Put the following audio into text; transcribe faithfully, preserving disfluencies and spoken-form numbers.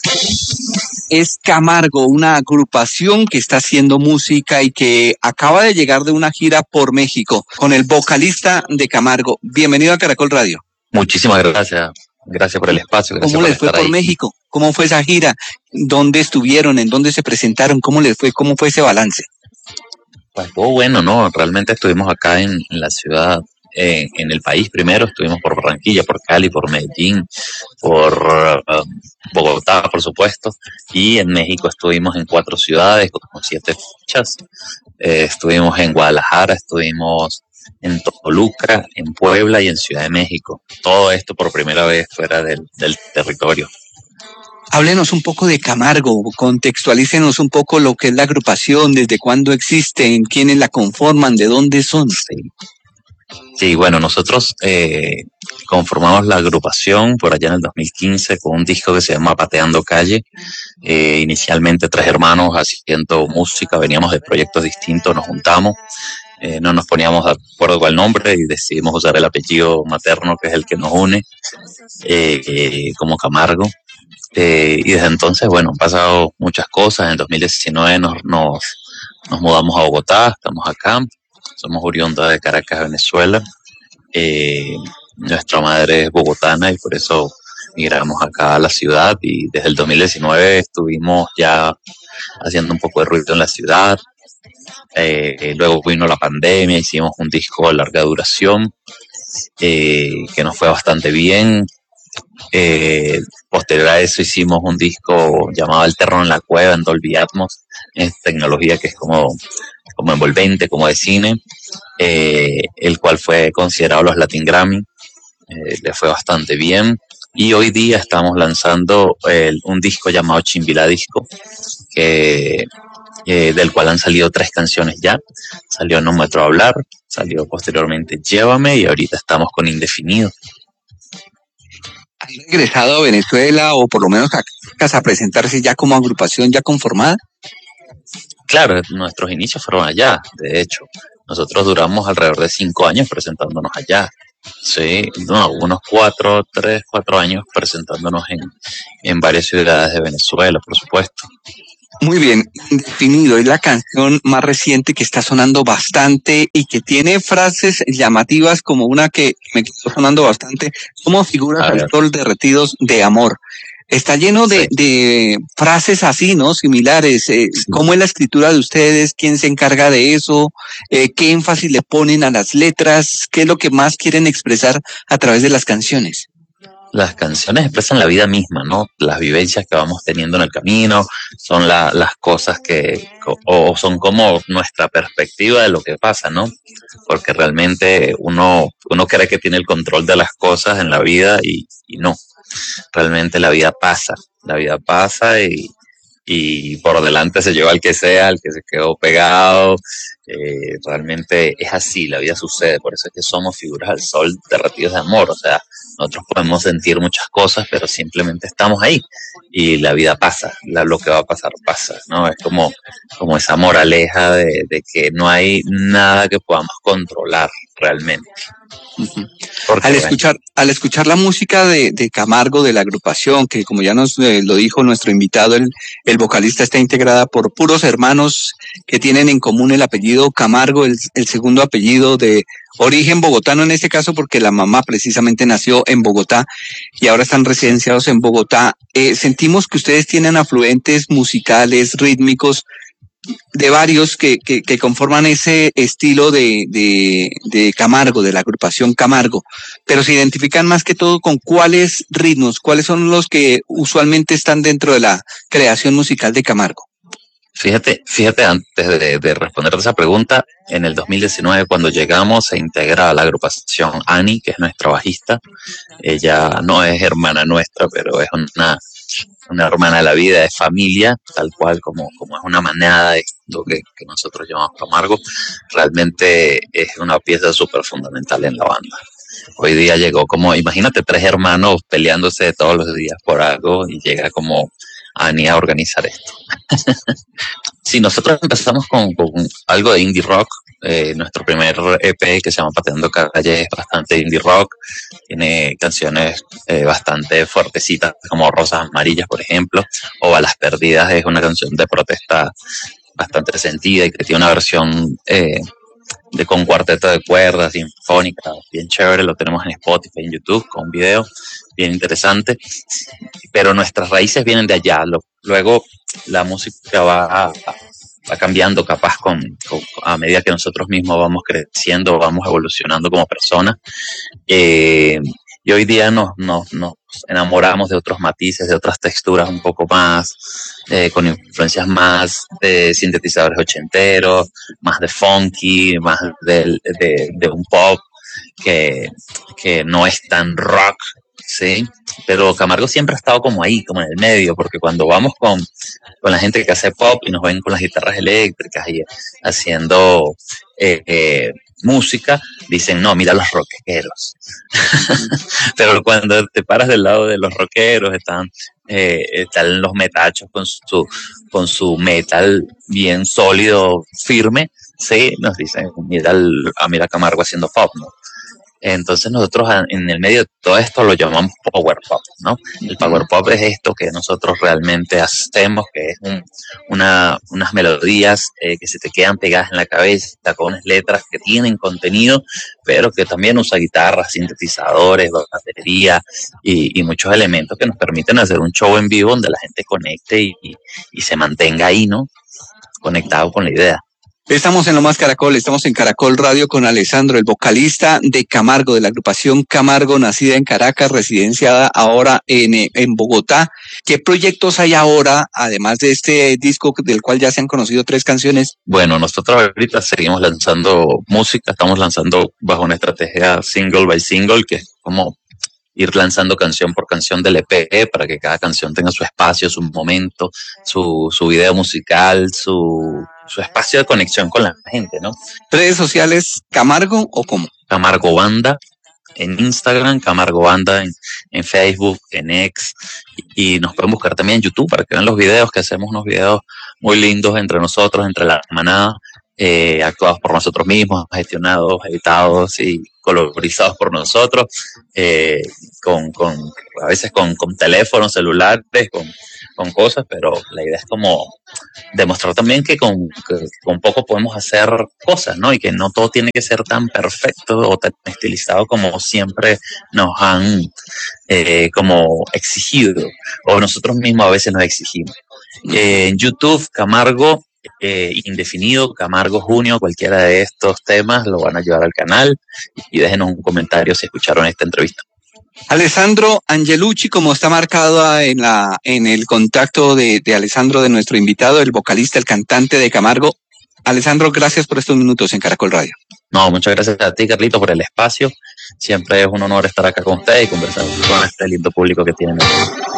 Es Camargo, una agrupación que está haciendo música y que acaba de llegar de una gira por México con el vocalista de Camargo. Bienvenido a Caracol Radio. Muchísimas gracias. Gracias por el espacio. Gracias ¿Cómo por les fue estar por ahí. México? ¿Cómo fue esa gira? ¿Dónde estuvieron? ¿En dónde se presentaron? ¿Cómo les fue? ¿Cómo fue ese balance? Pues estuvo bueno, ¿no? Realmente estuvimos acá en, en la ciudad, eh, en el país primero. Estuvimos por Barranquilla, por Cali, por Medellín, por uh, Bogotá, por supuesto. Y en México estuvimos en cuatro ciudades con siete fechas. Eh, estuvimos en Guadalajara, estuvimos en Toluca, en Puebla y en Ciudad de México. Todo esto por primera vez fuera del, del territorio. Háblenos un poco de Camargo, contextualícenos un poco lo que es la agrupación, desde cuándo existen, quiénes la conforman, de dónde son. Sí, sí bueno, nosotros eh, conformamos la agrupación por allá en el dos mil quince con un disco que se llama Pateando Calle. Eh, inicialmente tres hermanos haciendo música, veníamos de proyectos distintos, nos juntamos. Eh, no nos poníamos de acuerdo con el nombre y decidimos usar el apellido materno, que es el que nos une, eh, eh, como Camargo. Eh, y desde entonces, bueno, han pasado muchas cosas. En dos mil diecinueve nos, nos, nos mudamos a Bogotá, estamos acá, somos oriundos de Caracas, Venezuela. Eh, nuestra madre es bogotana y por eso migramos acá a la ciudad, y desde el dos mil diecinueve estuvimos ya haciendo un poco de ruido en la ciudad. Eh, luego vino la pandemia, hicimos un disco de larga duración eh, que nos fue bastante bien. Eh, posterior a eso hicimos un disco llamado El Terror en la Cueva en Dolby Atmos, es tecnología que es como, como envolvente, como de cine, eh, el cual fue considerado los Latin Grammy, eh, le fue bastante bien. Y hoy día estamos lanzando el, un disco llamado Chimbila Disco, que Eh, del cual han salido tres canciones ya. Salió No Me Atrevo a Hablar, salió posteriormente Llévame y ahorita estamos con Indefinido. ¿Han regresado a Venezuela o por lo menos a, a presentarse ya como agrupación ya conformada? Claro, nuestros inicios fueron allá, de hecho. Nosotros duramos alrededor de cinco años presentándonos allá. Sí, no, unos cuatro, tres, cuatro años presentándonos en, en varias ciudades de Venezuela, por supuesto. Muy bien, Indefinido es la canción más reciente que está sonando bastante y que tiene frases llamativas como una que me quedó sonando bastante, como figuras al sol derretidos de amor. Está lleno de, sí. de frases así, ¿no? Similares. Eh, sí. ¿Cómo es la escritura de ustedes? ¿Quién se encarga de eso? Eh, ¿Qué énfasis le ponen a las letras? ¿Qué es lo que más quieren expresar a través de las canciones? Las canciones expresan la vida misma, ¿no? Las vivencias que vamos teniendo en el camino, son la, las cosas que, o son como nuestra perspectiva de lo que pasa, ¿no? Porque realmente uno, uno cree que tiene el control de las cosas en la vida y, y no. Realmente la vida pasa, la vida pasa y, y por delante se lleva al que sea, al que se quedó pegado. Eh, realmente es así, la vida sucede, por eso es que somos figuras al sol derretidos de amor. O sea, nosotros podemos sentir muchas cosas, pero simplemente estamos ahí y la vida pasa, la, lo que va a pasar pasa, ¿no? Es como, como esa moraleja de, de que no hay nada que podamos controlar realmente. Uh-huh. Porque, al escuchar, bueno. al escuchar la música de, de Camargo, de la agrupación, que como ya nos eh, lo dijo nuestro invitado, el, el vocalista está integrada por puros hermanos que tienen en común el apellido Camargo, el, el segundo apellido de origen bogotano en este caso, porque la mamá precisamente nació en Bogotá y ahora están residenciados en Bogotá. Eh, sentimos que ustedes tienen afluentes musicales, rítmicos, de varios que, que, que conforman ese estilo de, de, de Camargo, de la agrupación Camargo, pero se identifican más que todo con cuáles ritmos, cuáles son los que usualmente están dentro de la creación musical de Camargo. Fíjate, fíjate, antes de, de responder esa pregunta, en el dos mil diecinueve cuando llegamos se integra a la agrupación Ani, que es nuestra bajista. Ella no es hermana nuestra, pero es una una hermana de la vida, es familia, tal cual como, como es una manada de lo que, que nosotros llamamos Camargo. Realmente es una pieza súper fundamental en la banda. Hoy día llegó como, imagínate, tres hermanos peleándose todos los días por algo y llega como Ani a organizar esto. Sí, nosotros empezamos con, con algo de indie rock, Eh, nuestro primer E P, que se llama Pateando Calle, es bastante indie rock. Tiene canciones eh, bastante fuertecitas, como Rosas Amarillas, por ejemplo, o Balas Perdidas, es una canción de protesta bastante sentida y que tiene una versión eh, de con cuarteto de cuerdas, sinfónica, bien chévere. Lo tenemos en Spotify, en YouTube, con un video bien interesante. Pero nuestras raíces vienen de allá. Lo, luego la música va, a, va cambiando capaz con, con, a medida que nosotros mismos vamos creciendo, vamos evolucionando como personas. Eh, y hoy día nos, nos, nos enamoramos de otros matices, de otras texturas un poco más, eh, con influencias más de sintetizadores ochenteros, más de funky, más de, de, de un pop que, que no es tan rock, ¿sí? Pero Camargo siempre ha estado como ahí, como en el medio, porque cuando vamos con, con la gente que hace pop y nos ven con las guitarras eléctricas y haciendo eh, eh, música, dicen, no, mira los rockeros. Pero cuando te paras del lado de los rockeros, están, eh, están los metachos con su, con su metal bien sólido, firme, sí, nos dicen, mira, el, a mira Camargo haciendo pop, ¿no? Entonces nosotros en el medio de todo esto lo llamamos power pop, ¿no? El power pop es esto que nosotros realmente hacemos, que es un, una, unas melodías eh, que se te quedan pegadas en la cabeza, con unas letras que tienen contenido, pero que también usa guitarras, sintetizadores, batería y, y muchos elementos que nos permiten hacer un show en vivo donde la gente conecte y, y, y se mantenga ahí, ¿no? Conectado con la idea. Estamos en Lo Más Caracol, estamos en Caracol Radio con Alessandro, el vocalista de Camargo, de la agrupación Camargo, nacida en Caracas, residenciada ahora en, en Bogotá. ¿Qué proyectos hay ahora, además de este disco del cual ya se han conocido tres canciones? Bueno, nosotros ahorita seguimos lanzando música, estamos lanzando bajo una estrategia single by single, que es como ir lanzando canción por canción del E P para que cada canción tenga su espacio, su momento, su, su video musical, su, su espacio de conexión con la gente, ¿no? ¿Redes sociales Camargo o cómo? Camargo Banda en Instagram, Camargo Banda en, en Facebook, en X, y, y nos pueden buscar también en YouTube para que vean los videos, que hacemos unos videos muy lindos entre nosotros, entre la manada, eh, actuados por nosotros mismos, gestionados, editados y colorizados por nosotros, eh, con, con, a veces con, con teléfonos celulares, con, con cosas, pero la idea es como demostrar también que con, que con poco podemos hacer cosas, ¿no? Y que no todo tiene que ser tan perfecto o tan estilizado como siempre nos han eh, como exigido, o nosotros mismos a veces nos exigimos. Eh, en YouTube, Camargo, eh, indefinido, Camargo Junio, cualquiera de estos temas lo van a llevar al canal y déjenos un comentario si escucharon esta entrevista. Alessandro Angelucci, como está marcado en la en el contacto de, de Alessandro, de nuestro invitado, el vocalista, el cantante de Camargo. Alessandro, gracias por estos minutos en Caracol Radio. No, muchas gracias a ti, Carlito, por el espacio. Siempre es un honor estar acá con ustedes y conversar con este lindo público que tienen aquí.